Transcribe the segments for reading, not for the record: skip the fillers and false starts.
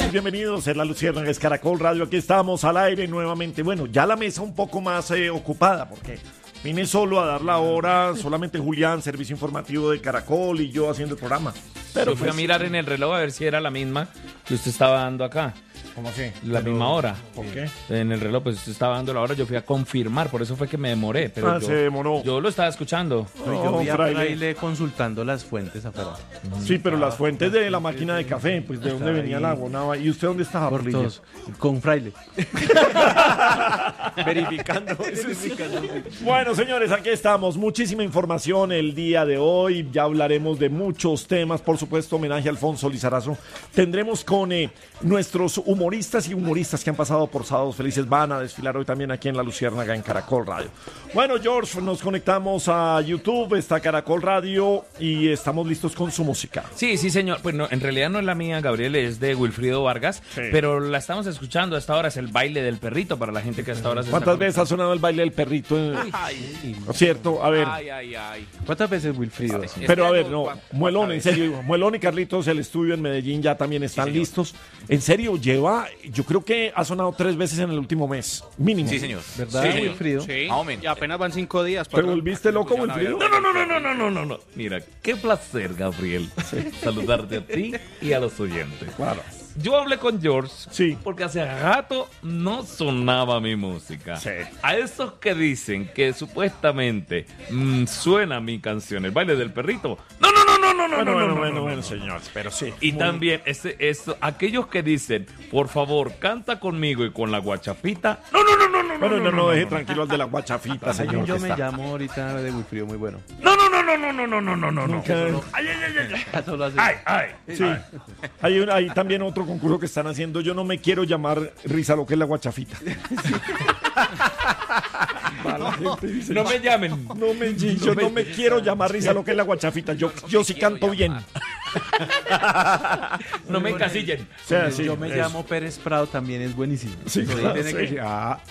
noches, bienvenidos. Es La Luciérnaga, es Caracol Radio. Aquí estamos al aire nuevamente. Bueno, ya la mesa un poco más ocupada porque vine solo a dar la hora. Solamente Julián, servicio informativo de Caracol, y yo haciendo el programa. Pero yo fui a mirar en el reloj a ver si era la misma que usted estaba dando acá. ¿Cómo así? La misma hora. ¿Por qué? En el reloj, pues usted estaba dando la hora, yo fui a confirmar, por eso fue que me demoré. Pero se demoró. Yo lo estaba escuchando. Yo vi a Fraile. Fraile consultando las fuentes afuera. Sí, pero las fuentes de la máquina de café, pues de dónde venía el agua. Nada. ¿Y usted dónde estaba, Por Perlilla? todos. Con Fraile. Verificando. Bueno, señores, aquí estamos. Muchísima información el día de hoy. Ya hablaremos de muchos temas. Por supuesto, homenaje a Alfonso Lizarazo. Tendremos con nuestros humoristas y humoristas que han pasado por Sábados Felices. Van a desfilar hoy también aquí en La Luciérnaga, en Caracol Radio. Bueno, George, nos conectamos a YouTube. Está Caracol Radio y estamos listos con su música. Sí, señor. Pues no, en realidad no es la mía, Gabriel, es de Wilfrido Vargas. Sí. Pero la estamos escuchando. Hasta ahora es el baile del perrito para la gente que hasta ahora se ¿Cuántas veces ha sonado el baile del perrito? ¿Cierto? A ver. Ay. ¿Cuántas veces Wilfrido? Pero a ver, no, Muelón, en serio, Muelón y Carlitos, el estudio en Medellín ya también están listos. En serio, yo creo que ha sonado 3 veces en el último mes, mínimo. Sí, señor. ¿Verdad, Sí, señor. Wilfrido? Sí. Y apenas van 5 días. ¿Te volviste loco, Wilfrido? No. Mira, qué placer, Gabriel, saludarte a ti y a los oyentes. Claro. Yo hablé con George, sí, porque hace rato no sonaba mi música. Sí. A esos que dicen que supuestamente suena mi canción, el baile del perrito. No, Bueno, señor, pero sí. Y también aquellos que dicen, por favor, canta conmigo y con la guachafita. No, deje tranquilo al de la guachafita, señor. Yo me llamo ahorita de Wilfrido, muy bueno. No. Ay. Sí. Hay también otro concurso que están haciendo. Yo no me quiero llamar Risa, lo que es la guachafita. No me llamen. Yo no me quiero llamar Risa, lo que es la guachafita. Yo sí canto bien. No me encasillen. O sea, sí, yo me llamo Pérez Prado, también es buenísimo. Sí, Tiene sí. que...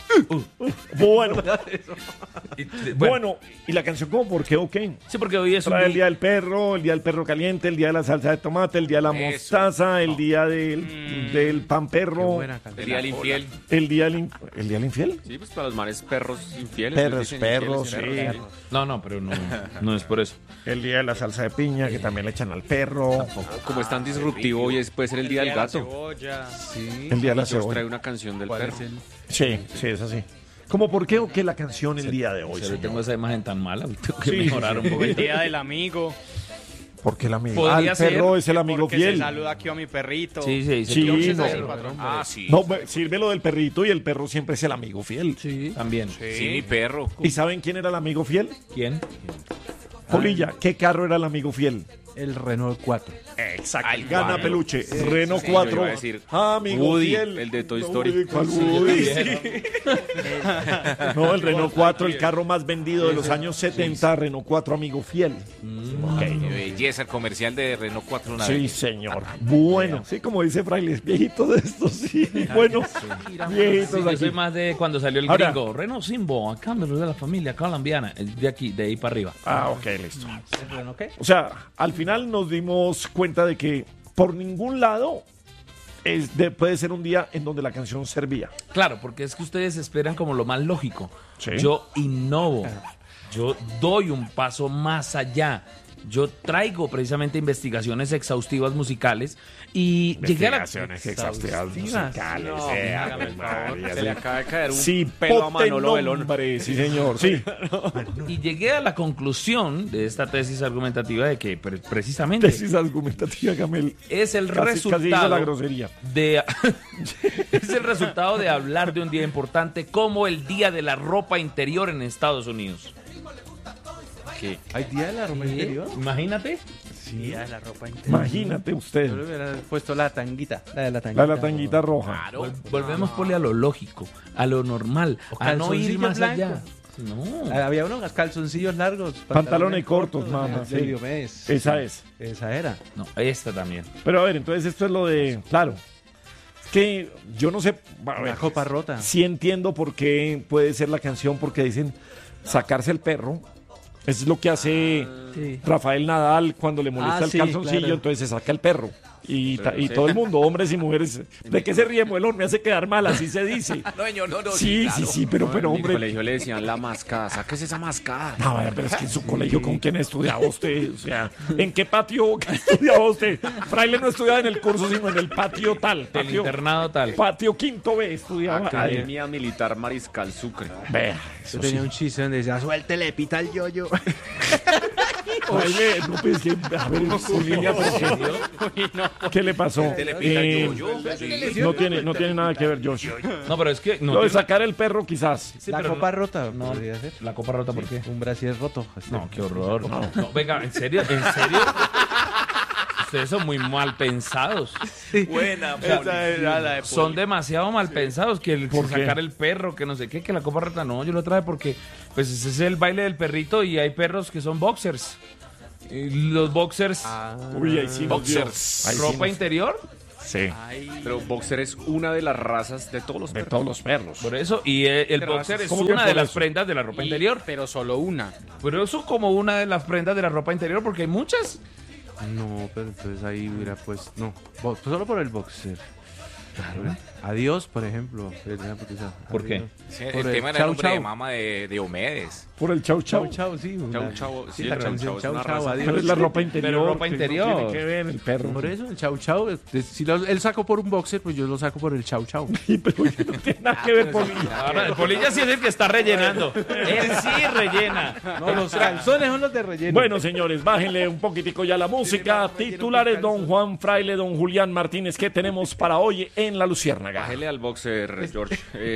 Bueno, ¿y la canción cómo? ¿Por qué o qué? Sí, porque hoy es el día del perro caliente, el día de la salsa de tomate, el día de la mostaza, el día del pan perro, el día del infiel. ¿El día del infiel? Sí, pues para los mares perros infieles. Perros, sí. No, pero no es por eso. El día de la salsa de piña, que también le echan al perro. Como es tan disruptivo, hoy puede ser el día del gato. Sí. El día de la cebolla. Trae una canción del perro. Sí, es así. ¿Cómo por qué o qué la canción el día de hoy? Yo tengo esa imagen tan mala, tengo que mejorar un poco. El día del amigo. ¿Por qué el amigo? El perro es el amigo fiel. Se saluda aquí a mi perrito. Sí. No, sirve del perrito y el perro siempre es el amigo fiel. Sí, también. Sí, mi perro. ¿Y saben quién era el amigo fiel? ¿Quién? Polilla, ¿qué carro era el amigo fiel? El Renault 4. Exacto. Gana peluche. Renault 4. Iba a decir, amigo Woody, fiel. el de Toy Story. ¿Cuál Woody? No, el Renault 4, el carro más vendido de los años 70. Renault 4, amigo fiel. Belleza, el comercial de Renault 4. Sí, señor. Bueno, sí, como dice Fraile, viejito de estos, sí. Bueno, viejitos yo soy más de cuando salió el gringo. Renault Simbo, a cambio de la familia colombiana. De aquí, de ahí para arriba. Ok, listo. O sea, al final nos dimos cuenta de que por ningún lado puede ser un día en donde la canción servía. Claro, porque es que ustedes esperan como lo más lógico. ¿Sí? Yo innovo, yo doy un paso más allá. Yo traigo precisamente investigaciones exhaustivas musicales y llegué a la... Investigaciones exhaustivas musicales. Se le acaba de caer un sí, pelo a Manolo Belón. Sí, señor, sí. Y llegué a la conclusión de esta tesis argumentativa de que precisamente... Tesis argumentativa, Gamel. Es el resultado... Casi hizo la grosería. Es el resultado de hablar de un día importante como el Día de la Ropa Interior en Estados Unidos. ¿Qué? ¿Hay Día de la Ropa Interior? Imagínate. Sí. Día de la Ropa Interior. Imagínate usted. Yo le hubiera puesto la tanguita. La de la tanguita roja. Claro. Volvemos Poli a lo lógico, a lo normal, a no ir más allá. No. Había unos calzoncillos largos. Pantalones cortos, mamá. De Diomedes. Esa es. Esa era. No, esta también. Pero a ver, entonces esto es lo de... Claro. Que yo no sé... Una copa rota. Sí entiendo por qué puede ser la canción, porque dicen sacarse el perro. Es lo que hace Rafael Nadal cuando le molesta el calzoncillo, claro. Entonces se saca el perro. Y todo el mundo, hombres y mujeres. ¿De qué se ríe, Muelón? Me hace quedar mal, así se dice. No, Sí, claro. sí, pero En mi hombre. colegio le decían la mascada. ¿Sáquese esa mascada? No, pero es que en su colegio, ¿con quién estudiaba usted? O sea, ¿en qué patio estudiaba usted? Fraile no estudiaba en el curso, sino en el patio tal. Del Patio, internado tal. patio quinto B estudiaba. Ahí. Academia Militar Mariscal Sucre. Vea, Yo eso tenía sí. un chiste donde decía, suéltele, pita el yoyo. Fraile, no, pues, a ver, Julián, ¿qué le pasó? No tiene nada que ver, Josh. No, pero es que no Lo de tiene- sacar el perro, quizás. Sí, La pero copa rota, podría ser. la copa rota, ¿por qué? Un brasier roto. No, qué horror. No, venga, ¿en serio? Ustedes son muy mal pensados. Buena, Esa era la de Son demasiado mal pensados que el ¿Por qué? sacar el perro, que no sé qué, que la copa rota. No, yo lo traje porque pues ese es el baile del perrito y hay perros que son boxers. Y los boxers, Uy, ahí sí nos dio. Boxers. Ahí sí ropa nos- interior, Sí, Pero boxer es una de las razas de todos los de perros. todos los perros. por eso. Y el boxer es ¿Cómo que una de por las eso? prendas de la ropa interior. Pero solo una. Pero eso como una de las prendas de la ropa interior porque hay muchas. No, pero entonces ahí hubiera pues... No, solo por el boxer. Claro. Adiós, por ejemplo. ¿Por qué? Sí, Por el el tema era el chau, nombre de chau. mama de Diomedes. Por el chau chau. Chau, chau, sí. Chau, chau. Sí, Sí, la el chau, canción chau es chau, una chau, raza. adiós. Pero es la ropa interior. Pero ropa que no interior. tiene que ver el perro. Por eso, el chau chau. Si él sacó por un boxer, pues yo lo saco por el chau chau. Sí, pero no tiene nada que ver con Ahora, el polilla sí es el que está rellenando. Él sí rellena. No, los calzones son los de relleno. Bueno, señores, bájenle un poquitico ya la música. Titulares, don Juan Fraile, don Julián Martínez, ¿qué tenemos para hoy en La Luciérnaga? Bájele al boxer, George.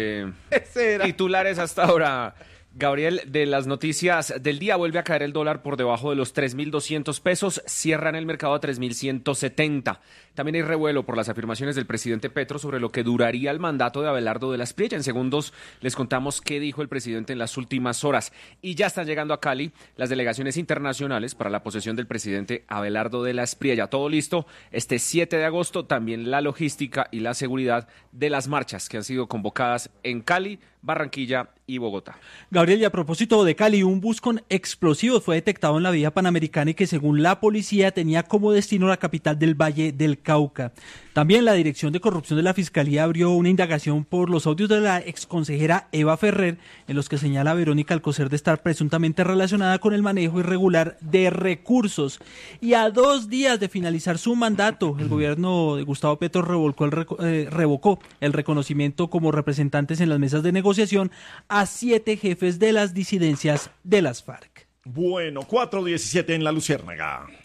Ese era. Titulares hasta ahora. Gabriel, de las noticias del día, vuelve a caer el dólar por debajo de los 3.200 pesos, cierra en el mercado a 3.170. También hay revuelo por las afirmaciones del presidente Petro sobre lo que duraría el mandato de Abelardo de la Espriella. En segundos les contamos qué dijo el presidente en las últimas horas. Y ya están llegando a Cali las delegaciones internacionales para la posesión del presidente Abelardo de la Espriella. Todo listo este 7 de agosto, también la logística y la seguridad de las marchas que han sido convocadas en Cali, Barranquilla y Bogotá. Gabriel, y a propósito de Cali, un bus con explosivos fue detectado en la vía panamericana y que según la policía tenía como destino la capital del Valle del Cauca. También la Dirección de Corrupción de la Fiscalía abrió una indagación por los audios de la exconsejera Eva Ferrer, en los que señala a Verónica Alcocer de estar presuntamente relacionada con el manejo irregular de recursos. Y a 2 días de finalizar su mandato, el gobierno de Gustavo Petro revocó el reconocimiento como representantes en las mesas de negociación a 7 jefes de las disidencias de las FARC. Bueno, 4:17 en La Luciérnaga.